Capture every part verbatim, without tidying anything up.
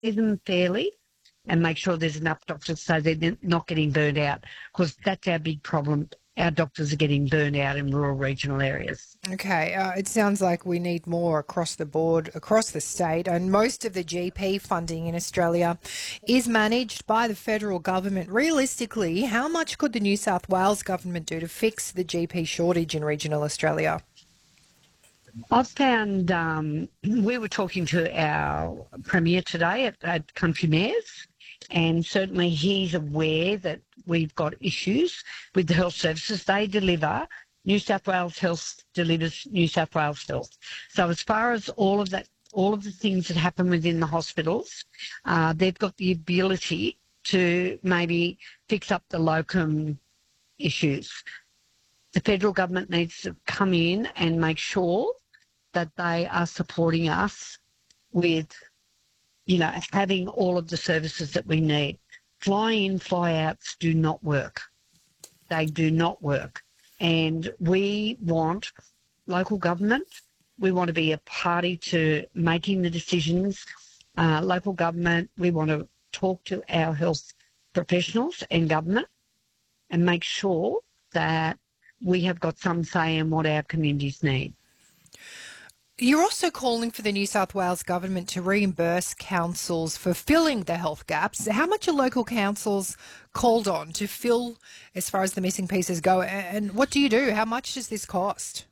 pay them fairly and make sure there's enough doctors so they're not getting burned out, because that's our big problem. Our doctors are getting burned out in rural regional areas. Okay, uh, it sounds like we need more across the board, across the state, and most of the G P funding in Australia is managed by the federal government. Realistically, how much could the New South Wales government do to fix the G P shortage in regional Australia? I've found, um, we were talking to our Premier today at, at Country Mayors, and certainly he's aware that we've got issues with the health services. They deliver, New South Wales Health delivers New South Wales Health. So as far as all of that, all of the things that happen within the hospitals, uh, they've got the ability to maybe fix up the locum issues. The federal government needs to come in and make sure that they are supporting us with, you know, having all of the services that we need. Fly-in, fly-outs do not work. They do not work. And we want local government. We want to be a party to making the decisions. Uh, local government, we want to talk to our health professionals and government and make sure that we have got some say in what our communities need. You're also calling for the New South Wales government to reimburse councils for filling the health gaps. How much are local councils called on to fill as far as the missing pieces go? And what do you do? How much does this cost?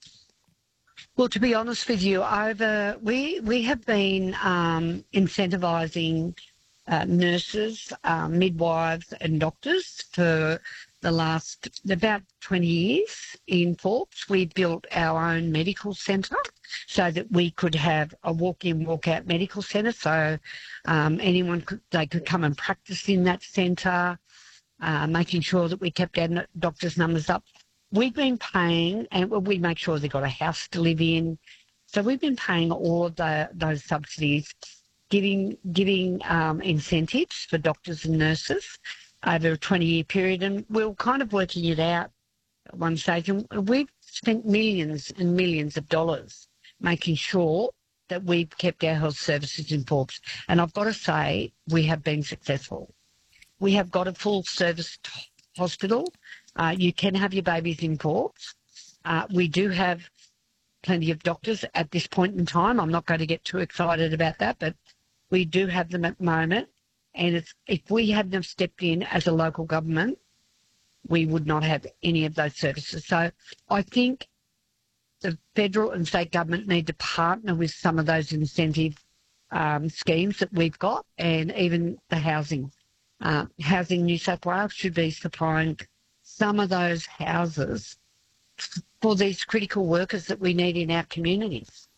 Well, to be honest with you, over we we have been um, incentivising uh, nurses, uh, midwives and doctors for the last about twenty years in Forbes. We built our own medical centre so that we could have a walk-in, walk-out medical centre, so um, anyone could, they could come and practice in that centre, uh, making sure that we kept our doctors' numbers up. We've been paying, and we make sure they've got a house to live in. So we've been paying all of the, those subsidies, giving, giving um, incentives for doctors and nurses over a twenty-year period, and we're kind of working it out at one stage. And we've spent millions and millions of dollars making sure that we've kept our health services in Forbes. And I've got to say, we have been successful. We have got a full-service hospital. Uh, you can have your babies in Forbes. Uh, we do have plenty of doctors at this point in time. I'm not going to get too excited about that, but we do have them at the moment. And it's, if we hadn't have stepped in as a local government, we would not have any of those services. So I think the federal and state government need to partner with some of those incentive um, schemes that we've got, and even the housing. Uh, Housing New South Wales should be supplying some of those houses for these critical workers that we need in our communities.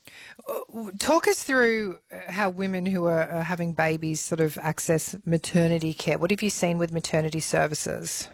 Talk us through how women who are having babies sort of access maternity care. What have you seen with maternity services?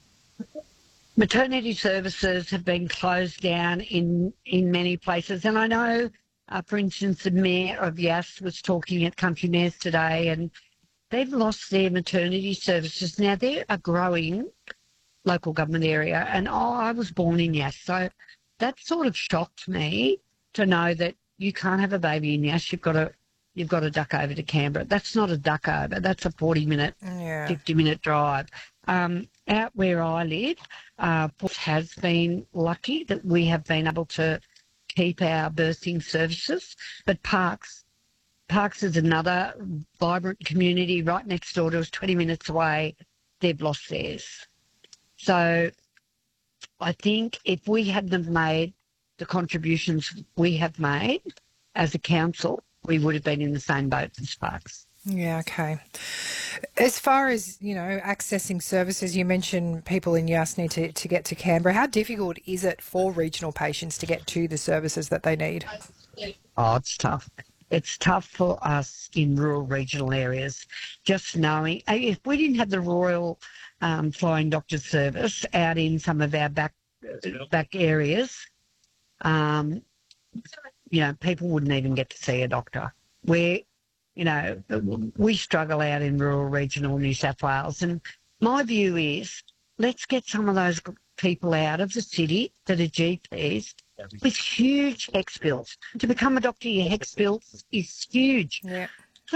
Maternity services have been closed down in, in many places. And I know, uh, for instance, the Mayor of Yass was talking at Country Mayors today, and they've lost their maternity services. Now, they're a growing local government area, and oh, I was born in Yass, so that sort of shocked me to know that you can't have a baby in Yass. You've got to, you've got to duck over to Canberra. That's not a duck over. That's a forty-minute, yeah. fifty-minute drive. Um, out where I live, uh, has been lucky that we have been able to keep our birthing services, but Parks, Parks is another vibrant community right next door to us, twenty minutes away. They've lost theirs. So I think if we hadn't made the contributions we have made as a council, we would have been in the same boat as Sparks. Yeah, okay. As far as, you know, accessing services, you mentioned people in Yass need to, to get to Canberra. How difficult is it for regional patients to get to the services that they need? Oh, it's tough. It's tough for us in rural regional areas. Just knowing, if we didn't have the Royal um, Flying Doctor Service out in some of our back back areas, um, you know, people wouldn't even get to see a doctor. We're, you know, we struggle out in rural regional New South Wales. And my view is, let's get some of those people out of the city that are G Ps with huge HECS bills. To become a doctor, your HECS bill is huge. Yeah.